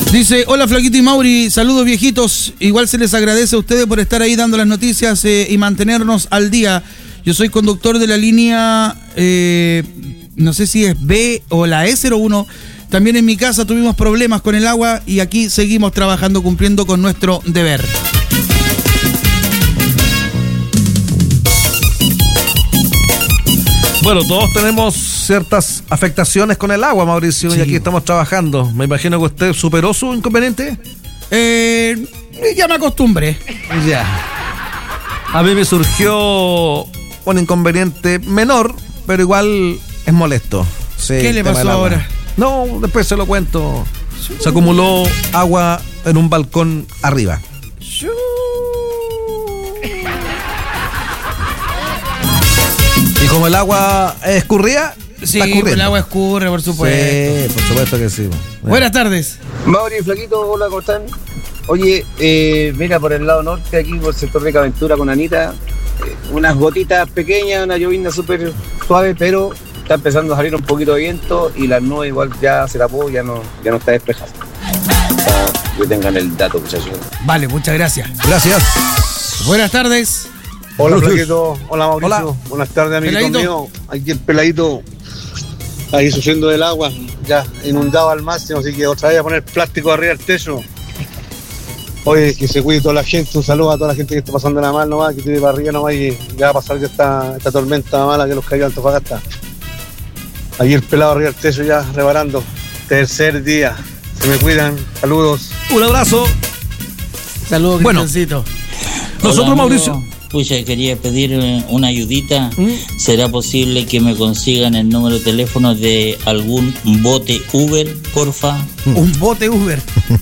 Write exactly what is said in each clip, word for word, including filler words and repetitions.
Dice, hola Flaquito y Mauri, saludos viejitos, igual se les agradece a ustedes por estar ahí dando las noticias eh, y mantenernos al día. Yo soy conductor de la línea, eh, no sé si es B o la E cero uno, también en mi casa tuvimos problemas con el agua y aquí seguimos trabajando, cumpliendo con nuestro deber. Bueno, todos tenemos ciertas afectaciones con el agua, Mauricio, sí. Y aquí estamos trabajando. Me imagino que usted superó su inconveniente. Eh, ya me acostumbré. Ya. A mí me surgió un inconveniente menor, pero igual es molesto. Sí, ¿qué le pasó ahora? No, después se lo cuento. Se acumuló agua en un balcón arriba. Y como el agua escurría, sí, el agua escurre, por supuesto. Sí, por supuesto que sí. Bueno. Buenas tardes. Mauri, Flaquito, hola, ¿cómo están? Oye, eh, mira, por el lado norte, aquí por el sector de Caventura con Anita, eh, unas gotitas pequeñas, una llovizna súper suave, pero está empezando a salir un poquito de viento y la nube igual ya se tapó, ya no, ya no está despejada. Para que tengan el dato, muchachos. Vale, muchas gracias. Gracias. Buenas tardes. Hola, Flaquito. Hola, Mauricio. Hola. Buenas tardes, amiguito Peladito. mío. Aquí el peladito, ahí sufriendo del agua, ya inundado al máximo, así que otra vez a poner plástico arriba del techo. Oye, que se cuide toda la gente, un saludo a toda la gente que está pasando la mal nomás, que tiene para arriba nomás y ya va a pasar ya esta, esta tormenta mala que los cayó a Antofagasta. Ahí el pelado arriba del techo ya reparando. Tercer día. Se me cuidan. Saludos. Un abrazo. Saludos, bueno, Cristiancito. Nosotros, hola, Mauricio. Pucha, quería pedir una ayudita. ¿Mm? ¿Será posible que me consigan el número de teléfono de algún bote Uber, porfa? Un bote Uber.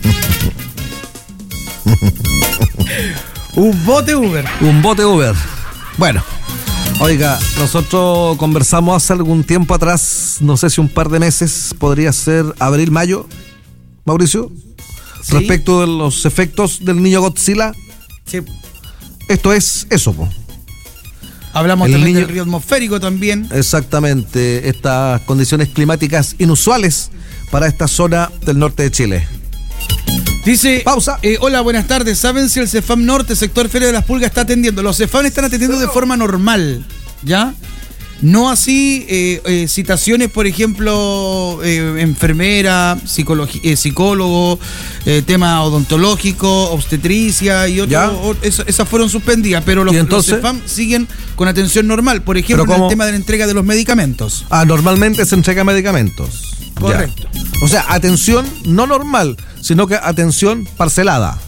Un bote Uber. Un bote Uber. Bueno, oiga, nosotros conversamos hace algún tiempo atrás, no sé si un par de meses, podría ser abril, mayo, Mauricio, ¿sí? Respecto de los efectos del niño Godzilla. Sí. Esto es eso, po. Hablamos El también niño... del río atmosférico también. Exactamente, estas condiciones climáticas inusuales para esta zona del norte de Chile. Dice, pausa. Eh, hola, buenas tardes. ¿Saben si el CEFAM Norte, sector Feria de las Pulgas, está atendiendo? Los CEFAM están atendiendo de forma normal, ¿ya? No así eh, eh, citaciones, por ejemplo, eh, enfermera, eh, psicólogo, eh, tema odontológico, obstetricia y otros. Es, esas fueron suspendidas, pero los, los CEFAM siguen con atención normal. Por ejemplo, en el tema de la entrega de los medicamentos. Ah, normalmente se entrega medicamentos. Correcto. Ya. O sea, atención no normal, sino que atención parcelada.